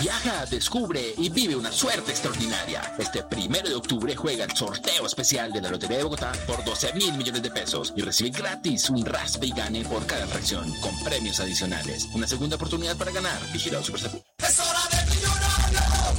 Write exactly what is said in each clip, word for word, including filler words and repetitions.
Viaja, descubre y vive una suerte extraordinaria. Este primero de octubre juega el sorteo especial de la Lotería de Bogotá por doce mil millones de pesos y recibe gratis un raspe y gane por cada atracción con premios adicionales. Una segunda oportunidad para ganar. Vigilado Superseguro. ¡Es hora de Millonarios!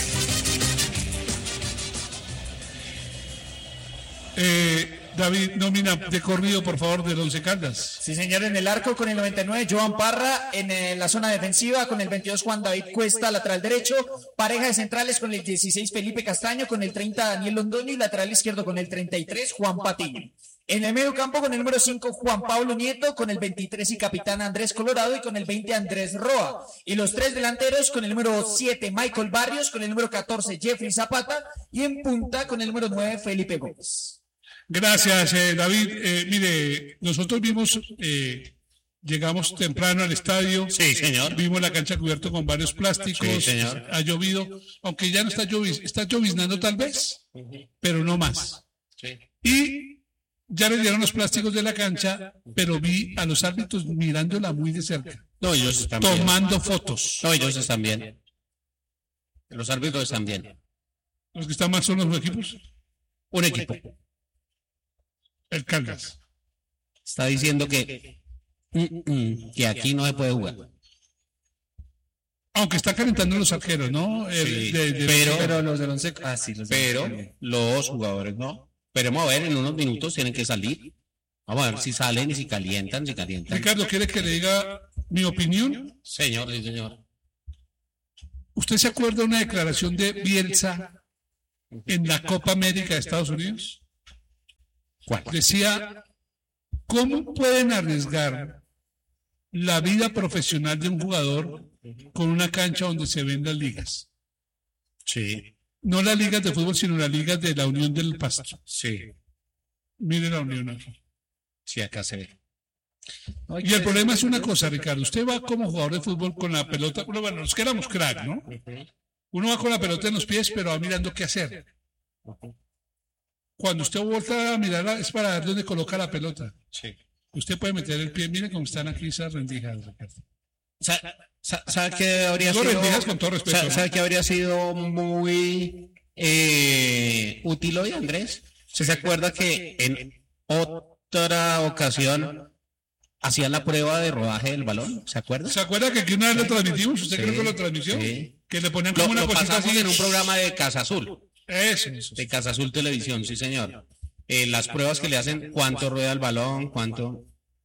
Eh... David, nómina de corrido, por favor, del Once Caldas. Sí, señor, en el arco con el noventa y nueve, Joan Parra. En eh, la zona defensiva con el veintidós, Juan David Cuesta, lateral derecho. Pareja de centrales con el dieciséis, Felipe Castaño. Con el treinta, Daniel Londoño. Y lateral izquierdo con el treinta y tres, Juan Patiño. En el medio campo con el número cinco, Juan Pablo Nieto. Con el veintitrés y capitán Andrés Colorado. Y con el veinte, Andrés Roa. Y los tres delanteros con el número siete, Michael Barrios. Con el número catorce, Jeffrey Zapata. Y en punta con el número nueve, Felipe Gómez. Gracias, eh, David. Eh, mire, nosotros vimos, eh, llegamos temprano al estadio. Sí, señor. Vimos la cancha cubierta con varios plásticos. Sí, señor. Ha llovido, aunque ya no está lloviznando, está lloviznando tal vez, pero no más. Sí. Y ya le dieron los plásticos de la cancha, pero vi a los árbitros mirándola muy de cerca. No, ellos están bien. Tomando fotos. No, ellos están bien. Los árbitros están bien. Los que están mal son los equipos. Un equipo. El Caldas. Está diciendo que, mm, mm, que aquí no se puede jugar. Aunque está calentando los arqueros, ¿no? El, Sí, de, de, pero, Pero los del once, ah, sí, los del pero once. los jugadores no. Pero vamos a ver, en unos minutos tienen que salir. Vamos a ver si salen y si calientan, si calientan. Ricardo, ¿quiere que le diga mi opinión? Señor, sí, señor. ¿Usted se acuerda de una declaración de Bielsa en la Copa América de Estados Unidos? ¿Cuál? Decía, ¿cómo pueden arriesgar la vida profesional de un jugador con una cancha donde se ven las ligas? Sí, No las ligas de fútbol, sino las ligas de la Unión del Pasto. sí, Mire la Unión aquí. sí, acá se ve. Y el problema es una cosa, Ricardo. Usted va como jugador de fútbol con la pelota. Bueno, bueno, nos quedamos crack, ¿no? Uno va con la pelota en los pies, pero va mirando qué hacer. Cuando usted vuelta a mirarla, es para ver dónde coloca la pelota. Sí. Usted puede meter el pie. Mire cómo están aquí esas rendijas, Ricardo. Sa- sa- ¿Sabe qué habría Digo sido? rendijas con todo respeto, sa- ¿no? ¿Sabe qué habría sido muy eh, útil hoy, Andrés? ¿Usted se acuerda que en otra ocasión hacían la prueba de rodaje del balón? ¿Se acuerda? ¿Se acuerda que aquí una vez lo transmitimos? ¿Usted Sí, creo que lo transmitió? sí. Que le ponían Lo, como una lo cosita pasamos así. en un programa de Casa Azul, Eso, eso. de Casa Azul Televisión, sí señor. Eh, las pruebas que le hacen, cuánto rueda el balón, cuánto...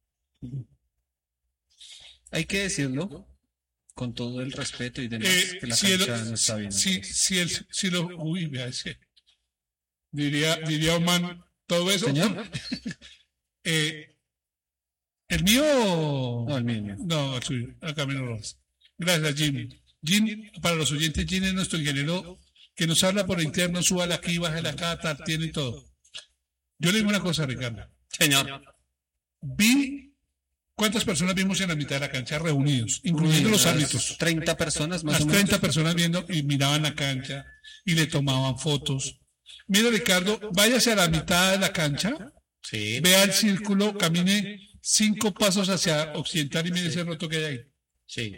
Hay que decirlo con todo el respeto y demás, Eh, que la si, el, cancha no está bien. si, si, el, si lo... Uy, vea ese. Diría, diría un man, todo eso. Señor. Eh, ¿El mío? No, el mío, el mío. No, el suyo. Acá me lo robas. Gracias, Jimmy. Jim, para los oyentes, Jim es nuestro ingeniero que nos habla por interno, súbale aquí, bájale acá, tal, tiene todo. Yo le digo una cosa, Ricardo. Señor. Vi, ¿cuántas personas vimos en la mitad de la cancha reunidos, incluyendo los árbitros? treinta personas más Las o menos. treinta personas viendo y miraban la cancha y le tomaban fotos. Mira, Ricardo, váyase a la mitad de la cancha, Sí. vea el círculo, camine cinco pasos hacia occidental y mire ese roto que hay ahí. Sí.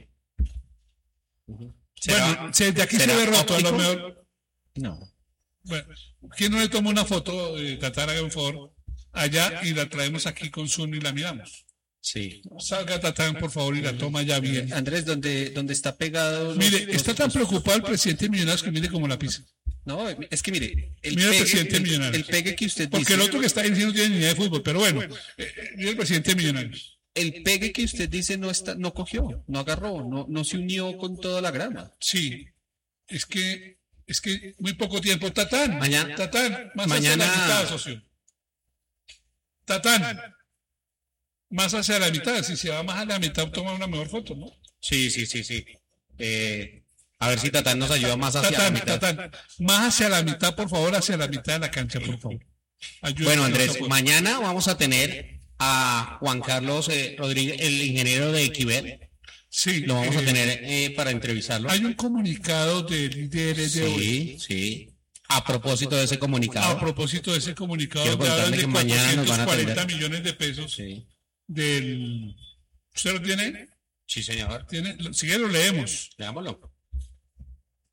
Bueno, se- de aquí se será ve roto, a lo óptico? mejor. No. Bueno, ¿quién no le toma una foto, eh, Tatán, haga un favor, allá y la traemos aquí con Zoom y la miramos? Sí. Salga Tatán, por favor, y la toma ya bien. Andrés, donde, donde está pegado. los- Mire, los- está tan preocupado el presidente de Millonarios que mire como la pisa. No, es que mire, el, Mira el pegue, presidente el- millonario. el pegue que usted Porque dice. el otro que está ahí sí no tiene ni idea de fútbol, pero bueno, eh, eh, mira el presidente de Millonarios. El pegue que usted dice no está, no cogió, no agarró, no, no se unió con toda la grama. Sí, es que, es que muy poco tiempo. Tatán, Mañana- Tatán, más mañana- hacia la mitad, socio. Tatán, más hacia la mitad. Si se va más a la mitad, toma una mejor foto, ¿no? Sí, sí, sí, sí. Eh, a ver si Tatán nos ayuda más hacia la Tatán, mitad. Tatán, más hacia la mitad, por favor, hacia la mitad de la cancha, por favor. Ayúdenos Bueno, con Andrés, esa foto. mañana vamos a tener a Juan Carlos eh, Rodríguez, el ingeniero de Equiver. Sí, Lo vamos a eh, tener eh, para entrevistarlo. Hay un comunicado de líderes de hoy. Sí, sí. A propósito de ese A comunicado. propósito de ese comunicado, Quiero que hablan contarle de que mañana nos van a cuatrocientos cuarenta atender. millones de pesos Sí, del... ¿Usted lo tiene? sí, señor. ¿Tiene? Si quiere lo leemos. Leámoslo.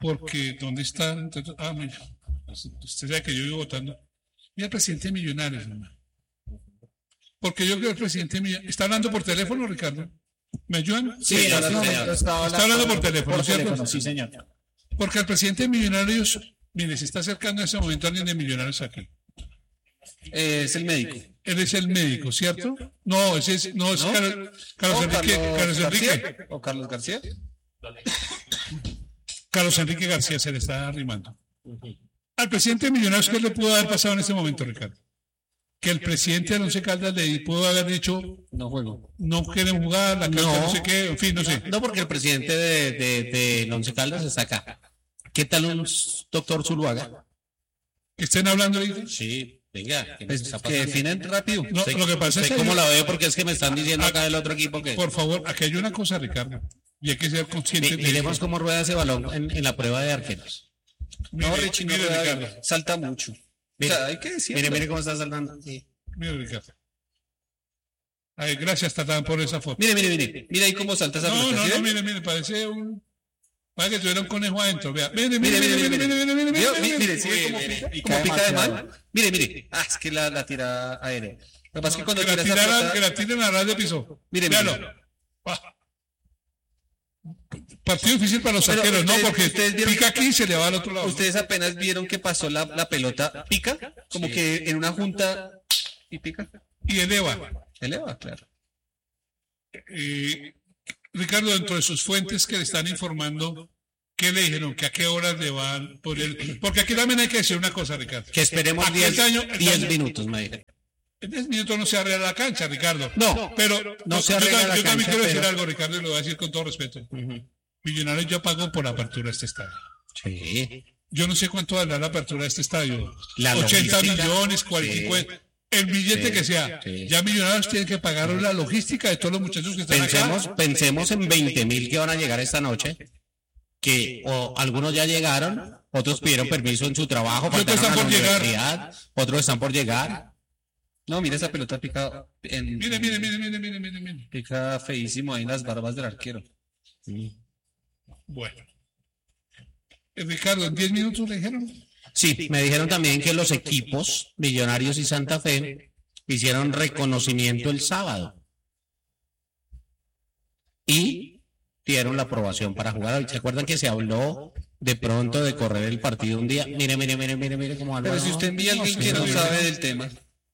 porque ¿dónde está? Entonces, ah, mira, usted sabe que yo vivo votando. Mira, el presidente de Millonarios, hermano. Porque yo creo que el presidente de Millonarios... ¿Está hablando por teléfono, Ricardo? ¿Me ayudan? Sí, en este momento está Está hablando por teléfono, por ¿cierto? teléfono, sí, señor. Porque el presidente de Millonarios, mire, se está acercando en ese momento alguien de Millonarios aquí. Eh, es el médico. Él es el médico, ¿cierto? No, ese es, no, es ¿No? Carlos, Carlos ¿O Enrique, Carlos Enrique, García? ¿O Carlos García? Carlos Enrique García se le está arrimando. Al presidente de Millonarios, ¿qué le pudo haber pasado en ese momento, Ricardo? Que el presidente de Once Caldas le pudo haber dicho, No juego. no quieren jugar, la cancha no, No. sé qué, en fin, no sé. No, porque el presidente de, de, de Once Caldas está acá. ¿Qué tal un doctor Zuluaga? Que estén hablando ahí. Sí, venga. ¿qué Pues está que pasando? definen rápido. No, lo que pasa es que, ¿Cómo la veo? Porque es que me están diciendo acá del otro equipo que... por favor, aquí hay una cosa, Ricardo, y hay que ser conscientes Mi- de Miremos eso. cómo rueda ese balón en, en la prueba de arqueros. Mire, No, Richie, no mire, rueda Ricardo, bien. Salta mucho. Mire, O sea, hay que decirlo. Mire, mire cómo está saltando. Sí. mire, Ricardo. Ay, gracias, Tatán, por esa foto. Mire, mire, mire. Mira ahí cómo salta esa No, pelota. no, ¿sí no, ve? mire, mire, parece un... Parece que tuviera un conejo adentro, vea. Mire, mire, Mire, mire, mire, mire, mire, mire, mire, Mire, mire, mire, mire. mire, ¿sí ve cómo mire, pica? y Cómo cae pica de demasiado. mal. Mire, mire. Ah, es que la, la tira aérea. Lo que pasa es que cuando Que la tira esa tiraran, pelota... que la tiren a ras de piso. Mire, Véalo. mire. Ah. Partido difícil para los Pero arqueros, ¿no? ustedes- Porque ustedes vieron pica que- aquí y se le va al otro lado. Ustedes apenas vieron que pasó la, la pelota, pica, como que en una junta y pica. Y eleva. Eleva, claro. Eh, Ricardo, dentro de sus fuentes que le están informando, ¿qué le dijeron? ¿Que a qué horas le van por el...? Porque aquí también hay que decir una cosa, Ricardo. Que esperemos Aquí este año- este diez año- minutos, me dijeron. En diez minutos no se arregla la cancha, Ricardo. No, Pero no yo, se yo arregla tam- la yo también cancha, quiero decir pero- algo, Ricardo, y lo voy a decir con todo respeto. Millonarios ya pagó por la apertura de este estadio. Sí. Yo no sé cuánto valdrá la apertura de este estadio. La ochenta logística. millones, cuarenta, Sí. cincuenta. El billete Sí, que sea. sí. Ya Millonarios tienen que pagar la logística de todos los muchachos que están Pensemos, acá. pensemos en veinte mil que van a llegar esta noche, que o algunos ya llegaron, otros pidieron permiso en su trabajo, Y otros faltaron a están la por llegar. universidad, otros están por llegar. No, mira esa pelota pica en, Mire, mire, mire, mire, mire, mire, mire. pica feísimo ahí en las barbas del arquero. Bueno. Eh, Ricardo, ¿en diez minutos le dijeron? Sí, me dijeron también que los equipos Millonarios y Santa Fe hicieron reconocimiento el sábado y dieron la aprobación para jugar. ¿Se acuerdan que se habló de pronto de correr el partido un día? Mire, mire, mire, mire, mire cómo Pero si usted envía a alguien que no sabe del tema,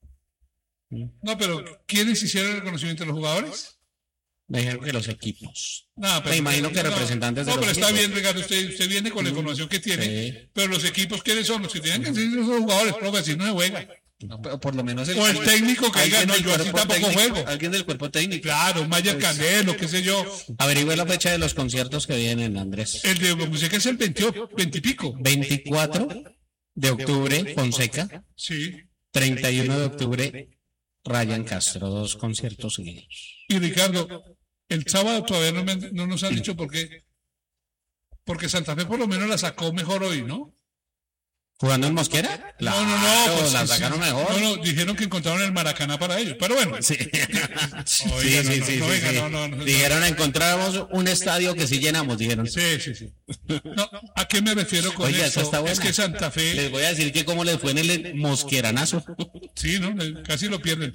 No, pero ¿quiénes hicieron el reconocimiento de los jugadores? Me dijeron que los equipos. No, pero, Me imagino que representantes de No, los pero está equipos. bien, Ricardo, usted, usted viene con la información que tiene, Sí. pero los equipos, ¿quiénes son? Los que tienen que ser los jugadores, profe, así no se juega. no, pero por lo menos el, O el técnico que diga, alguien no, del yo así cuerpo tampoco técnico, juego. alguien del cuerpo técnico. Claro, Mayer Candelo, qué sé yo. Averigüe la fecha de los conciertos que vienen, Andrés. El de música es el veintiocho, veinte y pico. veinticuatro de octubre, Fonseca. Sí. treinta y uno de octubre, Ryan Castro. Dos conciertos seguidos. Y Ricardo, el sábado todavía no, me han- no nos han dicho por qué. Porque Santa Fe por lo menos la sacó mejor hoy, ¿no? ¿Jugando en Mosquera? no, no, no. Claro, pues, la sí, sacaron sí. mejor. No, no, dijeron que encontraron el Maracaná para ellos. Pero bueno. Sí, Oiga, sí, no, sí, no, sí, no, sí, venga, sí. no, no, no. Dijeron, encontramos un estadio que sí llenamos, dijeron. Sí, sí, sí. No, ¿a qué me refiero con Oiga, esa esto? está buena. Es que Santa Les Fe, voy a decir que cómo les fue en el mosqueranazo. sí, ¿no? Le- Casi lo pierden.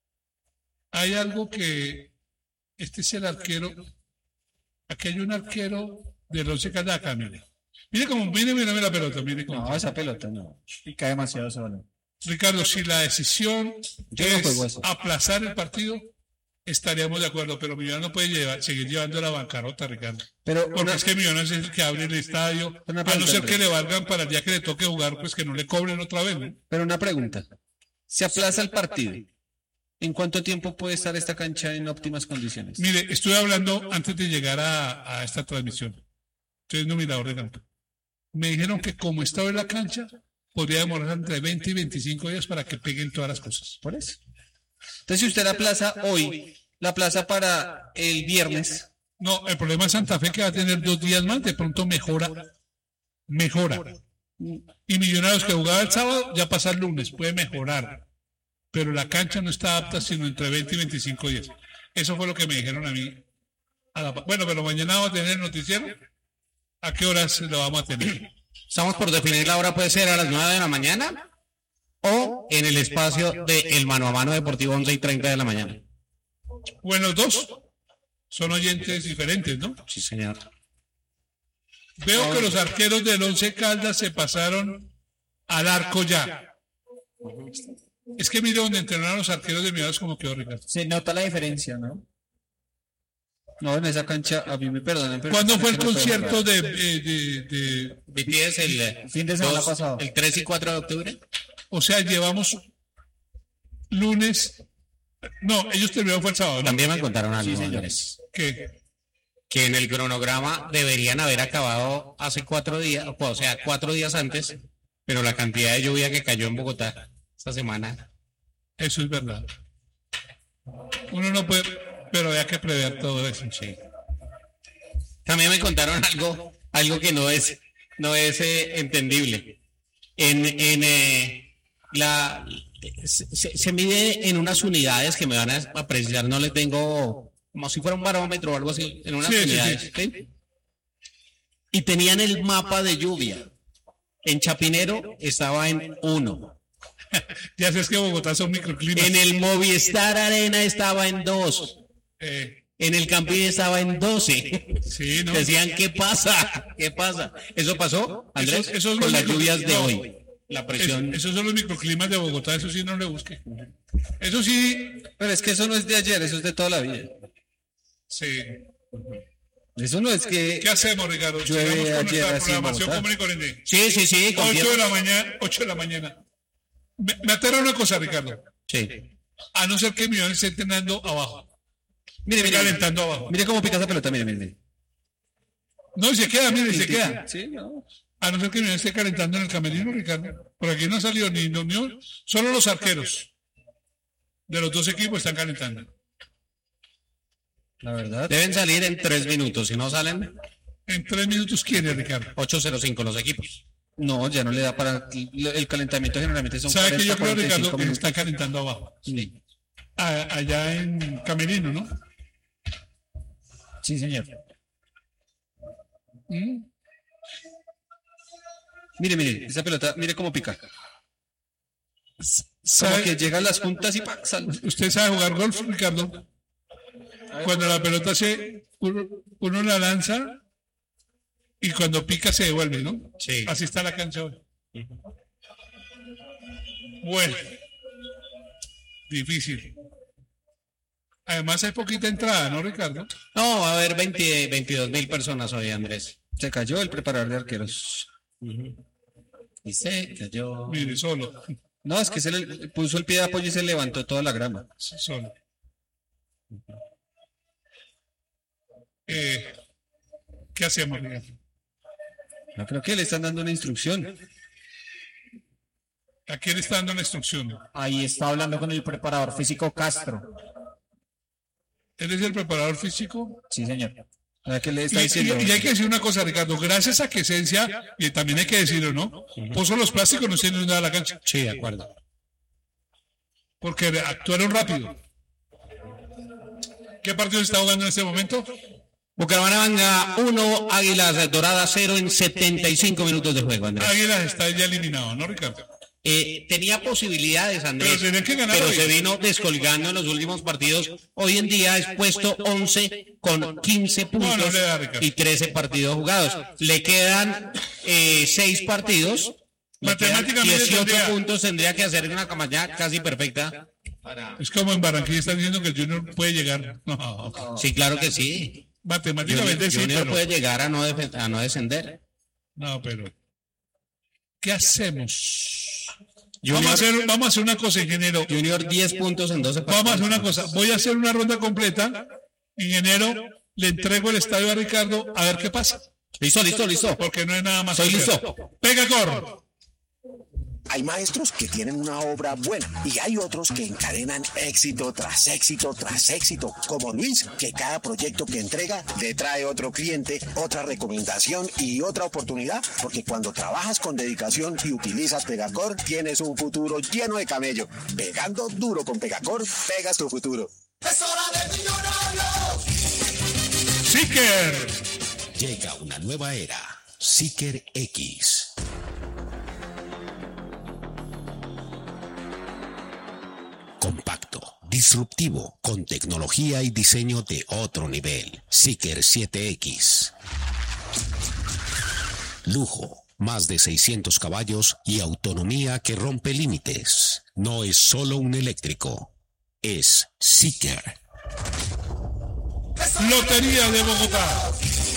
Hay algo que, este es el arquero, aquí hay un arquero del Once Caldas acá, mire. Mire cómo, mire, mire, mire la pelota, mire cómo. No, esa pelota no. Y cae demasiado ese balón. Ricardo, si la decisión Yo no juego es eso. aplazar el partido, estaríamos de acuerdo, pero Millonarios no puede llevar, seguir llevando la bancarrota, Ricardo. Pero Porque una, es que Millonarios es el que abre el estadio, Una a no pregunta, ser que Andrés. le valgan para el día que le toque jugar, pues que no le cobren otra vez, ¿no? pero una pregunta. Se aplaza el partido. ¿En cuánto tiempo puede estar esta cancha en óptimas condiciones? Mire, estuve hablando antes de llegar a, a esta transmisión. Ustedes no mirador de campo. Me dijeron que como estaba en la cancha, podría demorar entre veinte y veinticinco días para que peguen todas las cosas. Por eso. Entonces, si usted la plaza hoy, la plaza para el viernes, No, el problema es Santa Fe que va a tener dos días más, de pronto mejora. Mejora. Y Millonarios que jugaba el sábado, ya pasa el lunes, puede mejorar. Pero la cancha no está apta sino entre veinte y veinticinco días. Eso fue lo que me dijeron a mí. A la- bueno, pero mañana vamos a tener noticiero. ¿A qué horas lo vamos a tener? Estamos por definir la hora, puede ser a las nueve de la mañana o en el espacio de El Mano a Mano Deportivo once y treinta de la mañana. Bueno, los dos son oyentes diferentes, ¿no? Sí, señor. Veo que los arqueros del Once Caldas se pasaron al arco ya. Es que mire donde entrenaron los arqueros de Millonarios como quedó, Ricardo. Se nota la diferencia, ¿no? No, en esa cancha, a mí me perdonan. pero ¿Cuándo esa fue el cancha no puede concierto jugar. de, de, de, de- B T S el eh, Fin de semana dos- pasado. el tres y cuatro de octubre. O sea, llevamos lunes... No, ellos terminaron fue el sábado, ¿no? También me contaron algo, Andrés, ¿Qué? que en el cronograma deberían haber acabado hace cuatro días, o sea, cuatro días antes, pero la cantidad de lluvia que cayó en Bogotá esta semana. Eso es verdad. Uno no puede... Pero hay que prever todo eso. Sí. También me contaron algo, algo que no es, no es eh, entendible. En, en eh, la se, se- se mide en unas unidades que me van a apreciar, no le tengo como si fuera un barómetro o algo así, en unas Sí, sí, unidades. sí. ¿Sí? Y tenían el mapa de lluvia. En Chapinero estaba en uno. Ya sabes que Bogotá son microclimas. En el Movistar Arena estaba en dos. Eh, En el Campín estaba en doce. sí, ¿no? Decían, ¿qué pasa? ¿Qué pasa? ¿Eso pasó, Andrés? Eso- eso es con lo las único- lluvias de no. hoy. La Es- presión. esos son los microclimas de Bogotá, eso sí no le busque. Eso sí, Pero es que eso no es de ayer, eso es de toda la vida. sí. Eso no es que... ¿Qué hacemos, Ricardo? Llueve Sigamos con ayer nuestra así en programación Bogotá. común y corriente. Sí, sí, sí. ocho confío. de la mañana, ocho de la mañana. Me, me aterra una cosa, Ricardo. Sí. A no ser que Millonarios esté entrenando abajo. Mire, Esté mire, calentando abajo. mire cómo pica esa pelota, mire, mire. mire. No, y se queda, mire, se queda. Sí, no. A no ser que Millonarios esté calentando en el camerino, Ricardo. Por aquí no ha salido ni la Unión, solo los arqueros de los dos equipos están calentando. La verdad. Deben salir en tres minutos. Si no salen, En tres minutos quiere, Ricardo. ocho cero cinco los equipos. No, ya no le da para... El calentamiento generalmente son ¿Sabe que yo creo, cuarenta, cuarenta y Ricardo, cinco que minutos. está calentando abajo? Sí. A- allá en Camerino, ¿no? Sí, señor. ¿Mm? Mire, mire, esa pelota, mire cómo pica. Como ¿Sabe- que llega a las puntas y ¡pac! sale. ¿Usted sabe jugar golf, Ricardo? Cuando la pelota se... Uno, uno la lanza y cuando pica se devuelve, ¿no? Sí. Así está la cancha hoy. Bueno. Difícil. Además hay poquita entrada, ¿no, Ricardo? No, va a haber veinte, veintidós mil personas hoy, Andrés. Se cayó el preparador de arqueros. Y se cayó. Mire, solo. No, es que se le puso el pie de apoyo y se levantó toda la grama. Solo. Eh, ¿Qué hacemos, Ricardo? No creo que le están dando una instrucción. ¿A quién está dando la instrucción? Ahí está hablando con el preparador físico Castro. ¿Él es el preparador físico? Sí, señor. O sea, que le Y, está diciendo. y- y hay que decir una cosa, Ricardo, gracias a que Esencia, y también hay que decirlo, ¿no? Puso los plásticos, no se inunda a la cancha, Sí, de acuerdo. porque actuaron rápido. ¿Qué partido se está jugando en este momento? Bucaramanga uno, Águilas Doradas cero en setenta y cinco minutos de juego, Andrés. Águilas está ya eliminado, ¿no, Ricardo? Eh, tenía posibilidades, Andrés, Pero tenía que ganar pero hoy. se vino descolgando en los últimos partidos. Hoy en día es puesto once con quince puntos No, no le da, Ricardo. y trece partidos jugados. Le quedan eh, seis partidos. Le quedan Matemáticamente dieciocho tendría- puntos, tendría que hacer una campaña casi perfecta. Es como en Barranquilla están diciendo que el Junior puede llegar. No, Sí, claro que sí. matemáticamente Junior, sí, Junior pero... puede llegar a no, defe- a no descender. No, pero... ¿Qué hacemos? Junior- Vamos a, hacer, vamos a hacer una cosa, ingeniero. Junior diez puntos en doce partidos. Vamos a hacer una cosa. Voy a hacer una ronda completa. Ingeniero, le entrego el estadio a Ricardo a ver qué pasa. Listo, listo, listo. Porque no hay nada más. Soy que hacer. listo. Pega cor. Hay maestros que tienen una obra buena y hay otros que encadenan éxito tras éxito tras éxito, como Luis, que cada proyecto que entrega le trae otro cliente, otra recomendación y otra oportunidad, porque cuando trabajas con dedicación y utilizas Pegacor, tienes un futuro lleno de camello. Pegando duro con Pegacor, pegas tu futuro. Es hora de Millonarios. Seeker. Llega una nueva era. Seeker X. Compacto, disruptivo, con tecnología y diseño de otro nivel. Seeker siete X. Lujo, más de seiscientos caballos y autonomía que rompe límites. No es solo un eléctrico, es Seeker. Lotería de Bogotá.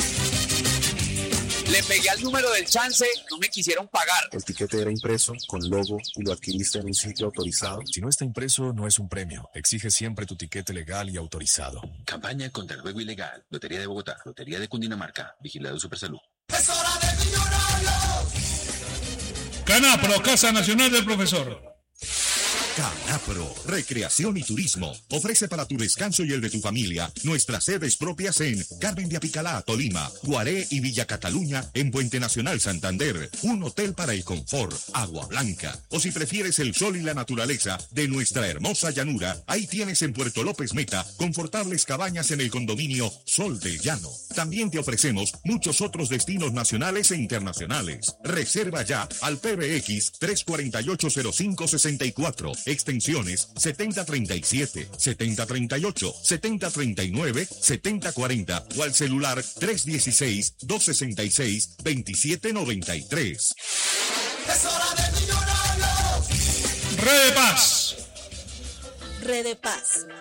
Le pegué al número del chance, no me quisieron pagar. El tiquete era impreso, con logo, y lo adquiriste en un sitio autorizado. Si no está impreso, no es un premio. Exige siempre tu tiquete legal y autorizado. Campaña contra el juego ilegal. Lotería de Bogotá. Lotería de Cundinamarca. Vigilado Supersalud. ¡Es hora de Millonarios! Canapro, Casa Nacional del Profesor. Canapro, Recreación y Turismo, ofrece para tu descanso y el de tu familia nuestras sedes propias en Carmen de Apicalá, Tolima, Guaré y Villa Cataluña, en Puente Nacional Santander, un hotel para el confort, agua blanca, o si prefieres el sol y la naturaleza de nuestra hermosa llanura, ahí tienes en Puerto López Meta confortables cabañas en el condominio Sol del Llano. También te ofrecemos muchos otros destinos nacionales e internacionales. Reserva ya al P B X tres cuatro ocho cero cinco seis cuatro. Extensiones setenta treinta y siete, setenta treinta y ocho, setenta treinta y nueve, setenta cuarenta o al celular tres uno seis, dos seis seis, dos siete nueve tres. ¡Es hora de Millonarios! Red de Paz. Red de Paz,